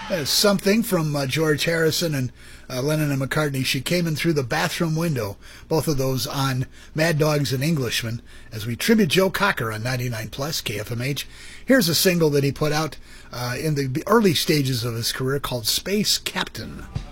Something from George Harrison and Lennon and McCartney. She came in through the bathroom window, both of those on Mad Dogs and Englishmen, as we tribute Joe Cocker on 99 Plus KFMH. Here's a single that he put out in the early stages of his career called Space Captain.